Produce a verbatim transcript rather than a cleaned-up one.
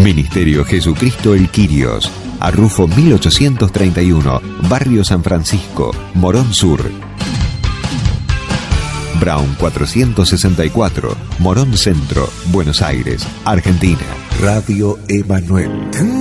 Ministerio Jesucristo El Quirios, Arrufo mil ochocientos treinta y uno, Barrio San Francisco, Morón Sur. Brown cuatrocientos sesenta y cuatro, Morón Centro, Buenos Aires, Argentina. Radio Emanuel.